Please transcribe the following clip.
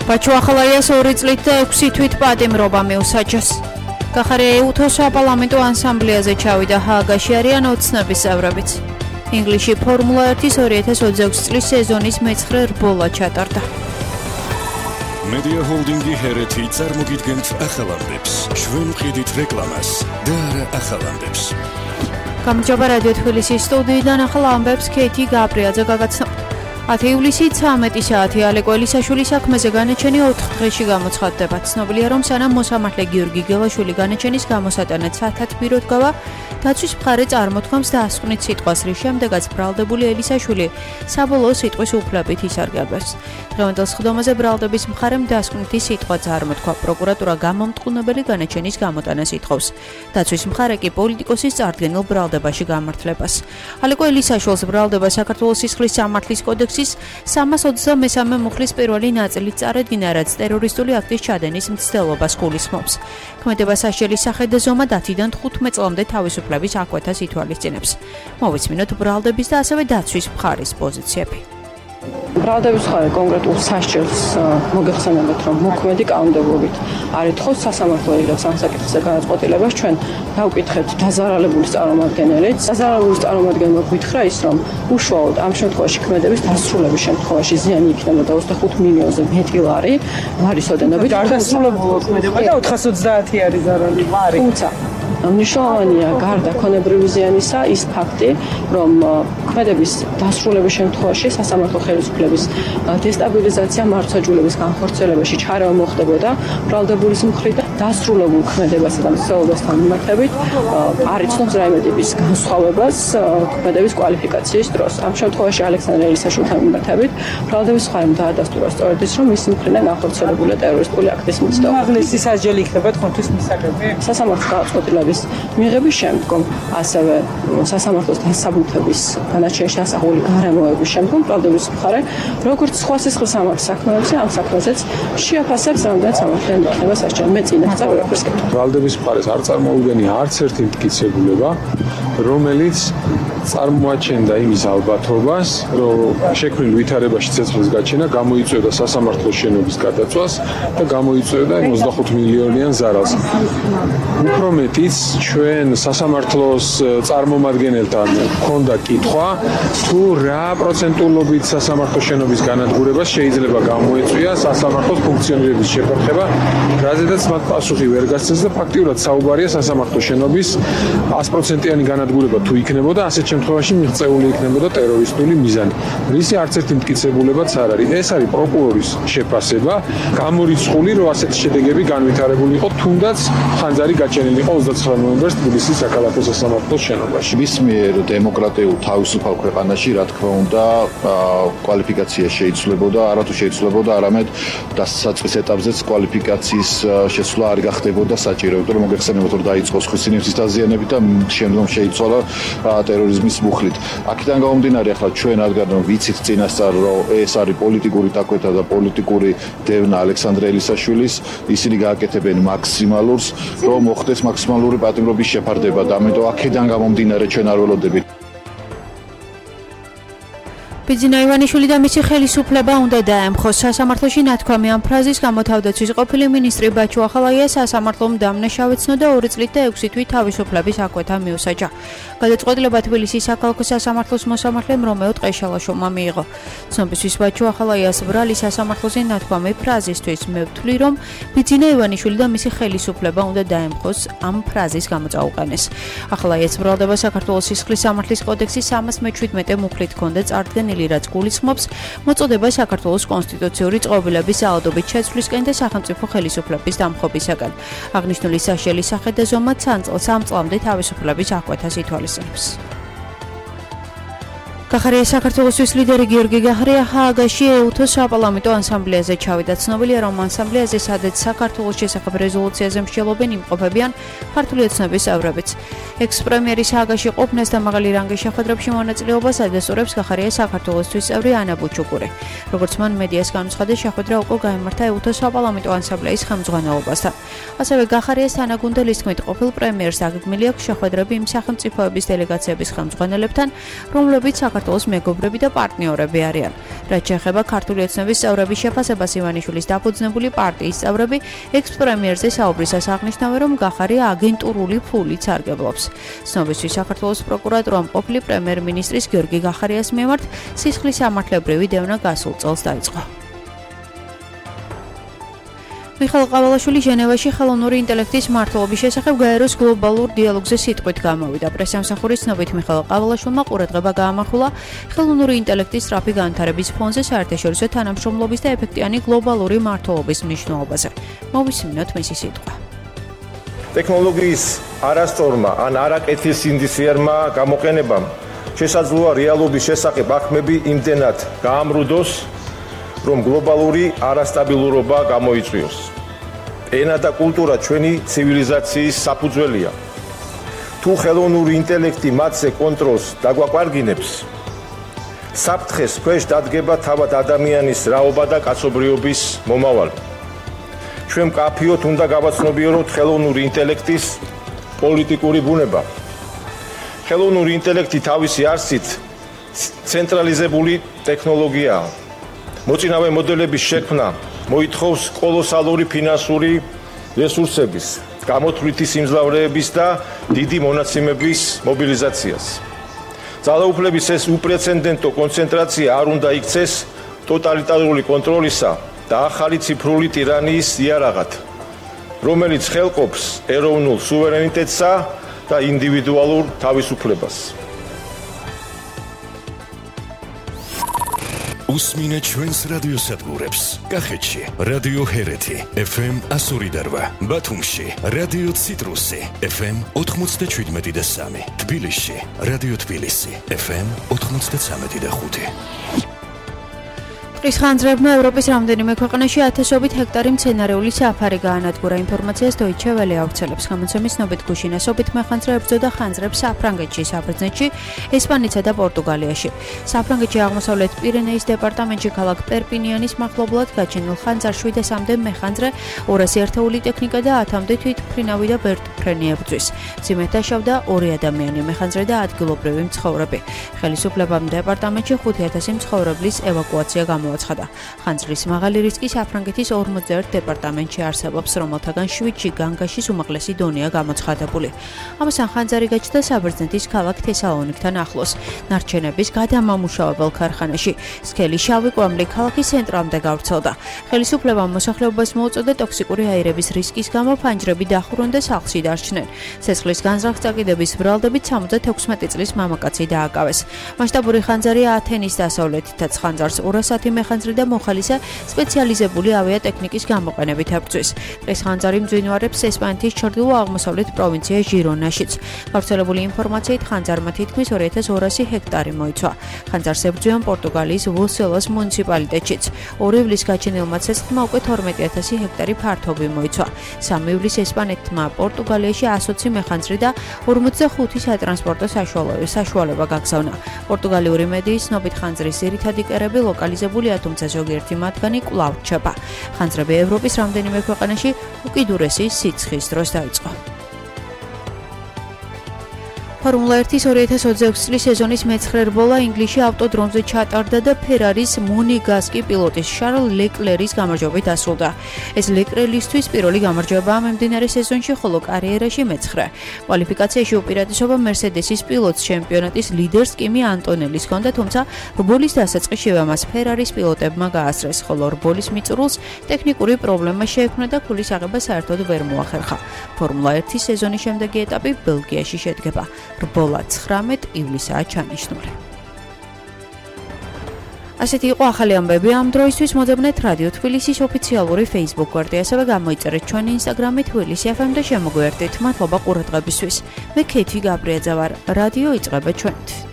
ბაჩუახალაიას 2 წლით და 6 თვით პატიმრობა მიუსაჯეს. გახარია ეუთოს საპარლამენტო ასამბლეაზე ჩავიდა ჰააგაში არიან ოცნების წევრებიც. ინგლისში ფორმულა 1-ის 2026 წლის სეზონის მე-9 რბოლა ჩატარდა. Media Holding-ი ჰერეთი წარმოგიდგენთ ახალამდებს. ჩვენ ვყიდით რეკლამას და არა ახალამდებს. გამარჯობა რადიო თბილისის სტუდიიდან ახალ ამბებს ქეითი გაბრიაძე გაგაცნობთ. 10 ივლისი 13 საათი ალეკო ელისაშვილის საქმეზე განაჩენი 4 დღეში გამოცხადდება. ცნობილია, რომ სანამ მოსამართლე გიორგი გელაშვილი განაჩენის გამოსატანად სათათბირო დგავა, დაცვის მხარე წარმოთქვამს დაასკვნით სიტყვას, რის შემდეგაც ბრალდებული ელისაშვილი საბოლოო სიტყვის უფლებით ისარგებლეს. დღევანდელ სხდომაზე ბრალდების მხარემ დაასკვნითი სიტყვა წარმოთქვა. პროკურატურა გამომტყუნებელი განაჩენის გამოტანას ითხოვს. დაცვის მხარე კი პოლიტიკოსის წარდგენილ ბრალდებაში გამართლებას. ალეკო ელისაშვილს ბრალდება საქართველოს სისხლის სამართლის კოდექსის 323 მუხლის პირველი ნაწილით წარედგინა, რაც ტერორისტული აქტის ჩადენის მცდელობას გულისხმობს. ქმედება სასჯელის სახე და ზომა 10-დან 15 წლამდე თავისუფლების აკვეთას ითვალისწინებს. მოვისმინოთ ბრალდების და ასევე დაცვის მხარის პოზიციები. ბრალდების მხარე კონკრეტულ სასჯელს მოგეხსენებათ, რომ მოქმედი კანონმდებლობით არ ითხოვს სასამართლო იღებს ამ საკითხზე განაწყვეტილებას. ჩვენ დავკითხეთ დაზარალებული წარმომადგენელიც. დაზარალებული წარმომადგენელმა გითხრა ის, რომ უშუალოდ ამ შემთხვევაში ქმედების დასრულების შემთხვევაში ზიანი იქნებოდა 25 მილიონზე მეტი ლარის ოდენობით. დასრულებული ქმედება და 430 არის ზარალი ლარი. თუმცა მნიშვნელოვანია გარდა ქონებრივი ზიანისა ის ფაქტი, რომ ქმედების დასრულების შემთხვევაში სასამართლო ხელისუფლების დესტაბილიზაცია მართლმსაჯულების განხორციელებაში ჩარევა მოხდებოდა ბრალდებულის მხრიდან დასრულებულ ქმედებასა და მცდელობასთან მიმართებით არ იცნობს რაიმე ტიპის განსხვავებას ქმედების კვალიფიკაციის დროს. ამ შემთხვევაში ალექსანდრე ელისაშვილთან მიმართებით ბრალდების მხარემ დაადასტურა სწორედ ის, რომ მის მხრიდან განხორციელებულია ტერორისტული აქტის მცდელობა. უმაღლესი სასჯელი იქნება თხოვნთვის მისაღები. სასამართლოს განაცხადების მიღების შემდგომ, ასევე სასამართლოს დასაბუთების განაჩენში ასახული გარემოების შემდგომ ბრალდების მხარე, როგორც სხვა სისხლის სამართლის საქმეებზე, ამ საქმეზეც შეაფასებს, რამდენად სამართლიანი იქნება სასჯელი. მე წინასწარ ვერაფერს გეტყვი. ბრალდების მხარეს არ წარმოუდგენია არც ერთი მტკიცებულება, რომელიც წარმოაჩენდა იმის ალბათობას, რომ შექმნილ ვითარებაში ცეცხლის გაჩენა გამოიწვევდა სასამართლოს შენობის გადაწვას და გამოიწვევდა 25 მილიონიან ზარალს. უფრო მეტიც, ჩვენ სასამართლოს წარმომადგენელთან ჰქონდა კითხვა, თუ რა პროცენტულობით სასამართლოს შენობის განადგურებას შეიძლება გამოეწვია სასამართლოს ფუნქციონირების შეფერხება, რაზედაც მათ პასუხი ვერ გასცეს და ფაქტიურად საუბარია სასამართლოს შენობის 100%-იანი განადგურება თუ იქნებოდა, ასეთ შემთხვევაში მიღწეული იქნებოდა ტერორისტული მიზანი. რისი არც ერთი მტკიცებულებაც არ არის. ეს არის პროკურორის შეფასება, გამორიცხული, რომ ასეთი შედეგები განვითარებული იყო, თუნდაც ხანძარი გაჩენილი იყო 29 ნოემბერს თბილისის საქალაქო სასამართლოს შენობაში. მის მიერ დემოკრატიულ თავისუფალ ქვეყანაში, რა თქმა უნდა, კვალიფიკაცია შეიცვლებოდა, არათუ შეიცვლებოდა, არამედ დასაწყის ეტაპზეც კვალიფიკაციის შესვლა არ გახდებოდა საჭირო, იმიტომ რომ მოგეხსენებათ, რომ დაიწყო სხვისინების დაზიანებით და შემდგომ შეიცვალა ტერორიზმის მუხლით. აქედან გამომდინარე, ახლა ჩვენ რადგან ვიცით წინასწარ, რომ ეს არის პოლიტიკური დაკვეთა და პოლიტიკური დევნა ალექსანდრე ელისაშვილის, ისინი გააკეთებენ მაქსიმალურს, რომ მოხდეს მაქსიმალური პატიმრობის შეფარდება და ამიტომ აქედან გამომდინარე ჩვენ არ ველოდებით. ბიძინა ივანიშვილი და მისი ხელისუფლება უნდა დაემხოს. სასამართლოში ნათქვამი ამ ფრაზის გამოთავდაცვის ყოფილი მინისტრი ბაჩუახალაია სასამართლომ დამნაშავეცნო და 2 წლით და 6 თვით თავისუფლების აკვეთა მიუსაჯა. გადაწყვეტილება თბილისის საქალაქო სასამართლოს მოსამართლემ რომეო ტყეშალაშოვმა მიიღო. ცნობისთვის ბაჩუახალაიას ბრალი სასამართლოზე ნათქვამი ფრაზისთვის მე ვთვლი, რომ ბიძინა ივანიშვილი და მისი ხელისუფლება უნდა დაემხოს ამ ფრაზის გამოწაუყენეს. ახალაიას ბრალდება საქართველოს სისხლის სამართლის კოდექსის 317 მუხლით ჰქონდა წარდგენილი, რაც გულისხმობს მოწოდება საქართველოს კონსტიტუციური წყობილების საადობით შეცვლისკენ და სახელმწიფო ხელისუფლების დამხობისაგან. აღნიშნული სასჯელის სახე და ზომა 3 წლამდე თავისუფლების აკვეთას ითვალისწინებს. გახარია საქართველოსთვის ლიდერი გიორგი გახარია ჰააგაში ეუთოს საპარლამენტო ასამბლეაზე ჩავიდა. ცნობილია, რომ ასამბლეაზე, სადაც საქართველოს შესახებ რეზოლუციაზე მსჯელობენ, იმყოფებიან ქართული ოცნების წევრებიც. ექს-პრემიერის ჰააგაში ყოფნას და მაღალი რანგის შეხვედრებში მონაწილეობას ადასტურებს გახარია საქართველოსთვის წევრი ანა ბუჩუკური. როგორც მან მედიას განუცხადა, შეხვედრა უკვე გაიმართა ეუთოს საპარლამენტო ასამბლეის ხელმძღვანელობასთან. ასევე გახარიას თანაგუნდელის თქმით, ყოფილ პრემიერს აგეგმილი აქვს შეხვედრები იმ სახელმწიფოების დელეგაციების ხელმძღვანელებთან, რომლებიც საქართველოს საქართველოს მეგობრები და პარტნიორები არიან. რაც შეეხება ქართული ოცნების წევრების შეფასებას, ივანიშვილის დაფუძნებული პარტიის წევრები ექს-პრემიერზე საუბრისას აღნიშნავენ, რომ გახარია აგენტურული ფულით სარგებლობს. ცნობისთვის საქართველოს პროკურატურამ ყოფილი პრემიერ-მინისტრის გიორგი გახარიას მიმართ სისხლის სამართლებრივი დევნა გასულ წელს დაიწყო. მიხეილ ყავალაშვილი ჟენევაში ხელოვნური ინტელექტის მმართველობის შესახებ გაეროს გლობალურ დიალოგზე სიტყვით გამოვიდა. პრესამსახურის ცნობით მიხეილ ყავალაშვილმა ყურადღება გაამახვილა ხელოვნური ინტელექტის სწრაფი განვითარების ფონზე საერთაშორისო თანამშრომლობის და ეფექტიანი გლობალური მმართველობის მნიშვნელობაზე. მოვისმინოთ მისი სიტყვა. ტექნოლოგიის არასწორმა ან არაკეთილსინდისიერმა გამოყენებამ შესაძლოა რეალობის შესახებ აღქმები იმდენად გაამრუდოს, რომ გლობალური არასტაბილურობა გამოიწვიოს. ენა და კულტურა ჩვენი ცივილიზაციის საფუძველია. თუ ხელოვნური ინტელექტი მათზე კონტროლს დაგვაკვარგინებს, საფრთხეს ქვეშ დადგება თავად ადამიანის რაობა და კაცობრიობის მომავალი. ჩვენ მკაფიოდ უნდა გავაცნობიეროთ ხელოვნური ინტელექტის პოლიტიკური ბუნება. ხელოვნური ინტელექტი თავისი არსით ცენტრალიზებული ტექნოლოგიაა. მოწინავე მოდელების შექმნა მოითხოვს კოლოსალური ფინანსური რესურსების, გამოთვლითი სიმძლავრეების და დიდი მონაცემების მობილიზაციას. ძალაუფლების ეს უპრეცედენტო კონცენტრაცია არ უნდა იქცეს ტოტალიტარული კონტროლისა და ახალი ციფრული ტირანიის იარაღად, რომელიც ხელყოფს ეროვნულ სუვერენიტეტსა და ინდივიდუალურ თავისუფლებას. უსმინე ჩვენს რადიოსადგურებს. კახეთში რადიო ჰერეთი FM 102.8, ბათუმში რადიო ციტრუსი FM 97.3, თბილისში რადიო თბილისი FM 93.5. ტყის ხანძრებმა ევროპის რამდენიმე ქვეყანაში ათასობით ჰექტარი მცენარეული საფარი გაანადგურა. ინფორმაციას დოიჩე ველე ავრცელებს. გამოცემის ცნობით გუშინასობით მეხანძრე ებრძოდა ხანძრებს საფრანგეთში, საბერძნეთში, ესპანეთსა და პორტუგალიაში. საფრანგეთში აღმოსავლეთ პირენეის დეპარტამენტში ქალაქ პერპინიანის მახლობლად გაჩენილ ხანძარს 700-მდე მეხანძრე, 200 ერთეული ტექნიკა და 10-მდე თვითმფრინავი და ბერტფრენი ებრძვის. მძიმედ დაშავდა 2 ადამიანი, მეხანძრე და ადგილობრივი მცხოვრები. ხელისუფლებამ დეპარტამენტში 5000 მცხოვრებლის ევაკუაცია გამოაცხადა. ხანძრის მაღალი რისკი საფრანგეთის 41 დეპარტამენტში არსებობს, რომელთაგან 7-ში განგაშის უმაღლესი დონეა გამოცხადებული. ამასთან ხანძარი გაჩნდა საბერძნეთის ქალაქ თესალონიკთან ახლოს, ნარჩენების გადამამუშავებელ ქარხანაში. სქელი შავი კვამლი ქალაქის ცენტრამდე გავრცელდა. ხელისუფლებამ მოსახლეობას მოუწოდა ტოქსიკური აირების რისკის გამო ფანჯრები დახურონ და სახლში დარჩნენ. ცეცხლის განზრახ წაკიდების ბრალდებით 76 წლის მამაკაცი დააკავეს. მასშტაბური ხანძარი ათენის დასავლეთითაც ხანძარს 210 მეხანძრე და მოხალისე სპეციალიზებული ავიატექნიკის გამოყენებით ებრძვის. ეს ხანძარი მძვინვარებს ესპანეთის ჩრდილო-აღმოსავლეთ პროვინცია ჟირონაშიც. გავრცელებული ინფორმაციით ხანძარმა თითქმის 2200 ჰექტარი მოიცვა. ხანძარს ებრძვიან პორტუგალიის ვოსელოს მუნიციპალიტეტშიც. 2 ივლისს გაჩენილმა ცეცხლმა უკვე 12000 ჰექტარი ფართობი მოიცვა. 3 ივლისს ესპანეთმა პორტუგალიაში 120 მეხანძრე და 45 სატრანსპორტო საშუალება გაგზავნა. პორტუგალიური მედიის ცნობით ხანძრის ძირითადი კერები ლოკალიზებულია, თუმცა ზოგიერთი მათგანი კვლავ რჩება. ხანძრები ევროპის რამდენიმე ქვეყანაში უკიდურესი სიცხის დროს დაიწყო. ფორმულა 1-ის 2026 წლის სეზონის მე-9 რბოლა ინგლისში ავტოდრომზე ჩატარდა და ფერარის მონეგასკი პილოტის შარლ ლეკლერის გამარჯვებით დასრულდა. ეს ლეკლერისთვის პირველი გამარჯვებაა მიმდინარე სეზონში, ხოლო კარიერაში მე-9. კვალიფიკაციაში უპირატესობა მერსედესის პილოტს ჩემპიონატის ლიდერს კიმი ანტონელის ჰქონდა, თუმცა რბოლის დასაწყისშივე მას ფერარის პილოტებმა გაასწრეს, ხოლო რბოლის მიწურულს ტექნიკური პრობლემა შეექმნა და ქულის აღება საერთოდ ვერ მოახერხა. ფორმულა 1-ის სეზონის შემდეგი ეტაპი ბელგიაში შედგება. რბოლა 19 ივლისაა ჩანიშნული. ასეთი იყო ახალი ამბები ამ დროისთვის. მოძებნეთ რადიო თბილისის ოფიციალური Facebook გვერდი, ასევე გამოიწერეთ ჩვენი Instagram-ი თბილისი FM და შემოგვიერთდით. მადლობა ყურადღებისთვის. მე ქეთი გაბრიაძე ვარ. რადიო იწყება ჩვენით.